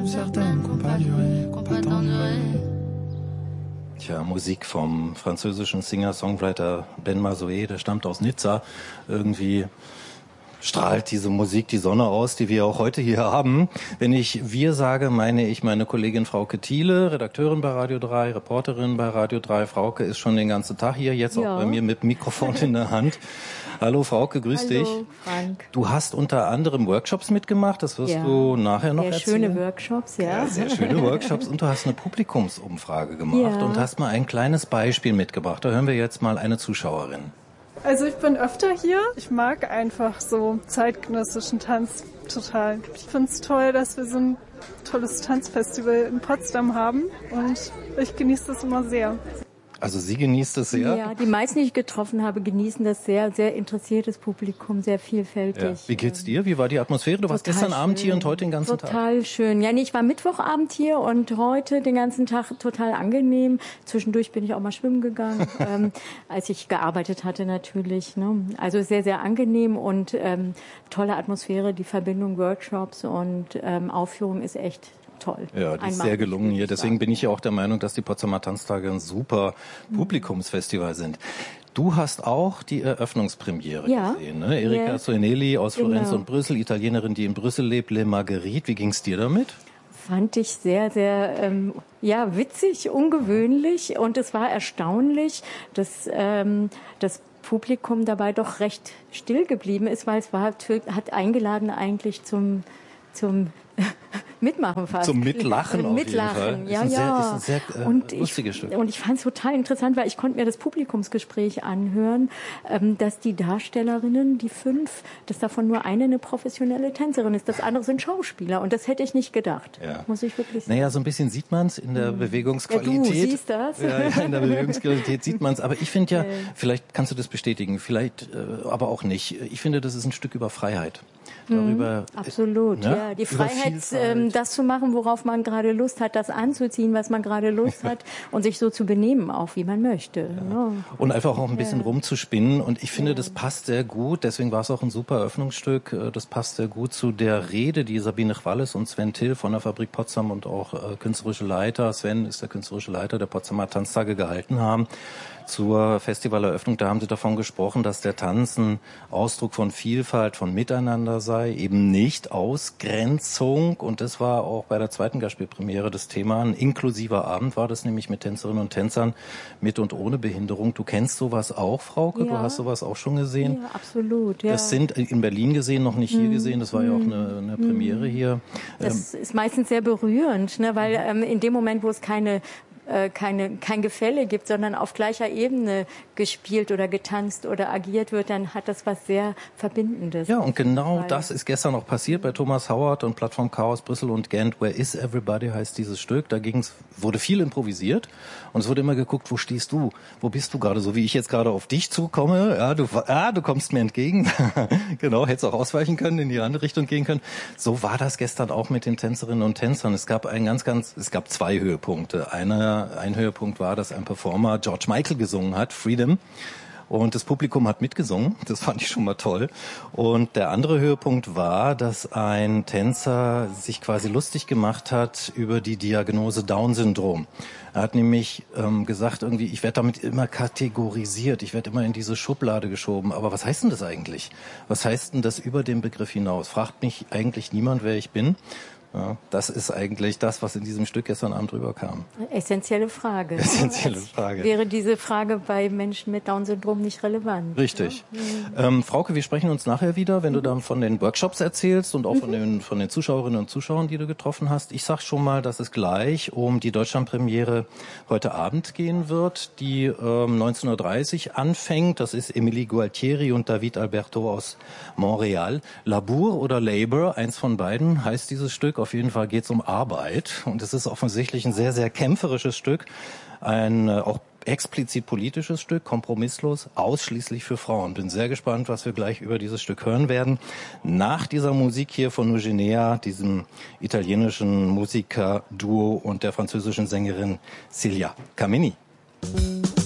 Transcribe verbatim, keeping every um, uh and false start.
certaine qu'on pas duré, qu'on pas tant duré. Tja, Musik vom französischen Singer-Songwriter Ben Mazoé, der stammt aus Nizza. Irgendwie strahlt diese Musik die Sonne aus, die wir auch heute hier haben. Wenn ich wir sage, meine ich meine Kollegin Frauke Thiele, Redakteurin bei Radio drei, Reporterin bei Radio drei. Frauke ist schon den ganzen Tag hier, jetzt ja. auch bei mir mit Mikrofon in der Hand. Hallo Frauke, grüß Hallo, dich. Frank. Du hast unter anderem Workshops mitgemacht, das wirst ja. du nachher noch sehr erzählen. Schöne Workshops, ja. ja. Sehr schöne Workshops und du hast eine Publikumsumfrage gemacht ja. und hast mal ein kleines Beispiel mitgebracht. Da hören wir jetzt mal eine Zuschauerin. Also ich bin öfter hier. Ich mag einfach so zeitgenössischen Tanz total. Ich finde es toll, dass wir so ein tolles Tanzfestival in Potsdam haben und ich genieße das immer sehr. Also sie genießt es sehr? Ja, die meisten, die ich getroffen habe, genießen das sehr. Sehr interessiertes Publikum, sehr vielfältig. Ja. Wie geht's dir? Wie war die Atmosphäre? Du warst Total gestern schön. Abend hier und heute den ganzen total Tag? Total schön. Ja, nee, ich war Mittwochabend hier und heute den ganzen Tag total angenehm. Zwischendurch bin ich auch mal schwimmen gegangen, ähm, als ich gearbeitet hatte natürlich. Ne? Also sehr, sehr angenehm und ähm, tolle Atmosphäre. Die Verbindung Workshops und ähm, Aufführung ist echt toll. Ja, die ist Einmal sehr gelungen hier. Deswegen sagen. bin ich ja auch der Meinung, dass die Potsdamer Tanztage ein super Publikumsfestival sind. Du hast auch die Eröffnungspremiere ja. gesehen, ne? Erika ja. Soeneli aus Florenz genau. und Brüssel, Italienerin, die in Brüssel lebt, Le Marguerite. Wie ging's dir damit? Fand ich sehr, sehr ähm, ja witzig, ungewöhnlich und es war erstaunlich, dass ähm, das Publikum dabei doch recht still geblieben ist, weil es war hat eingeladen eigentlich zum zum Mitmachen fast. Zum Mitlachen auf Mitlachen, jeden Fall. ja, ist ein ja. Sehr, ist ein sehr äh, und lustiges ich, Stück. Und ich fand es total interessant, weil ich konnte mir das Publikumsgespräch anhören, ähm, dass die Darstellerinnen, die fünf, dass davon nur eine eine professionelle Tänzerin ist, das andere sind Schauspieler. Und das hätte ich nicht gedacht, ja. muss ich wirklich sagen. Naja, so ein bisschen sieht man es in der hm. Bewegungsqualität. Ja, du siehst das. Ja, ja, in der Bewegungsqualität sieht man es. Aber ich finde ja, okay. vielleicht kannst du das bestätigen, vielleicht äh, aber auch nicht. Ich finde, das ist ein Stück über Freiheit. Darüber, mm, absolut, ne? ja. Die Freiheit, ähm, das zu machen, worauf man gerade Lust hat, das anzuziehen, was man gerade Lust hat und sich so zu benehmen, auch wie man möchte. Ja. Ja. Und einfach auch ein bisschen ja. rumzuspinnen. Und ich finde, ja. das passt sehr gut. Deswegen war es auch ein super Eröffnungsstück. Das passt sehr gut zu der Rede, die Sabine Chwalles und Sven Till von der Fabrik Potsdam und auch äh, künstlerische Leiter, Sven ist der künstlerische Leiter der Potsdamer Tanztage, gehalten haben. Zur Festivaleröffnung, da haben sie davon gesprochen, dass der Tanz ein Ausdruck von Vielfalt, von Miteinander sei, eben nicht Ausgrenzung. Und das war auch bei der zweiten Gastspielpremiere das Thema. Ein inklusiver Abend war das nämlich mit Tänzerinnen und Tänzern mit und ohne Behinderung. Du kennst sowas auch, Frauke? Ja. Du hast sowas auch schon gesehen? Ja, absolut. Ja. Das sind in Berlin gesehen, noch nicht hier gesehen. Das war ja auch eine, eine Premiere hier. Das ähm, ist meistens sehr berührend, ne? Weil ähm, in dem Moment, wo es keine keine, kein Gefälle gibt, sondern auf gleicher Ebene gespielt oder getanzt oder agiert wird, dann hat das was sehr Verbindendes. Ja, und genau das ist gestern auch passiert bei Thomas Howard und Plattform Chaos Brüssel und Gent. Where is Everybody heißt dieses Stück. Da ging's, wurde viel improvisiert und es wurde immer geguckt, wo stehst du? Wo bist du gerade? So wie ich jetzt gerade auf dich zukomme. Ja, du, ah, du kommst mir entgegen. Genau, hättest auch ausweichen können, in die andere Richtung gehen können. So war das gestern auch mit den Tänzerinnen und Tänzern. Es gab ein ganz, ganz, es gab zwei Höhepunkte. Einer Ein Höhepunkt war, dass ein Performer George Michael gesungen hat, Freedom. Und das Publikum hat mitgesungen. Das fand ich schon mal toll. Und der andere Höhepunkt war, dass ein Tänzer sich quasi lustig gemacht hat über die Diagnose Down-Syndrom. Er hat nämlich ähm, gesagt, irgendwie, ich werde damit immer kategorisiert. Ich werde immer in diese Schublade geschoben. Aber was heißt denn das eigentlich? Was heißt denn das über den Begriff hinaus? Fragt mich eigentlich niemand, wer ich bin. Ja, das ist eigentlich das, was in diesem Stück gestern Abend rüberkam. Essentielle Frage. Essentielle Frage. Wäre diese Frage bei Menschen mit Down-Syndrom nicht relevant? Richtig. Ja? Ähm, Frauke, wir sprechen uns nachher wieder, wenn mhm. du dann von den Workshops erzählst und auch mhm. von den von den Zuschauerinnen und Zuschauern, die du getroffen hast. Ich sag schon mal, dass es gleich um die Deutschlandpremiere heute Abend gehen wird, die ähm, neunzehn Uhr dreißig anfängt. Das ist Emilie Gualtieri und David Alberto aus Montreal. Labour oder Labor, eins von beiden heißt dieses Stück. Auf jeden Fall geht es um Arbeit und es ist offensichtlich ein sehr, sehr kämpferisches Stück, ein äh, auch explizit politisches Stück, kompromisslos, ausschließlich für Frauen. Bin sehr gespannt, was wir gleich über dieses Stück hören werden. Nach dieser Musik hier von Nugenea, diesem italienischen Musiker-Duo und der französischen Sängerin Silja Camini.